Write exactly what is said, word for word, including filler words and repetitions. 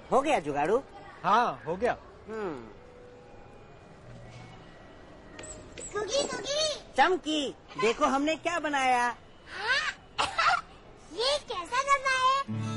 हो गया जुगाड़ू? हाँ हो गया। हम्म। गुगी गुगी। चमकी, देखो हमने क्या बनाया। हाँ? ये कैसा डब्बा है?